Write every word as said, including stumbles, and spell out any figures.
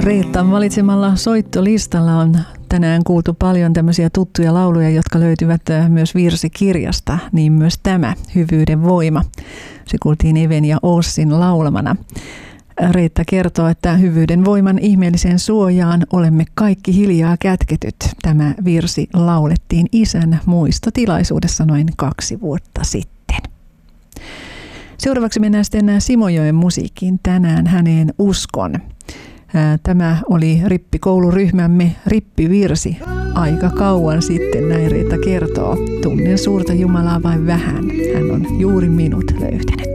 Reettan valitsemalla soittolistalla on tänään kuultu paljon tämmöisiä tuttuja lauluja, jotka löytyvät myös virsikirjasta, niin myös tämä Hyvyyden voima. Se kuultiin Even ja Ossin laulamana. Reetta kertoo, että hyvyyden voiman ihmeelliseen suojaan olemme kaikki hiljaa kätketyt. Tämä virsi laulettiin isän muistotilaisuudessa noin kaksi vuotta sitten. Seuraavaksi mennään sitten Simojoen musiikkiin. Tänään häneen uskon. Tämä oli rippikouluryhmämme rippivirsi. Aika kauan sitten, näin Reetta kertoo. Tunnen suurta Jumalaa vain vähän. Hän on juuri minut löytänyt.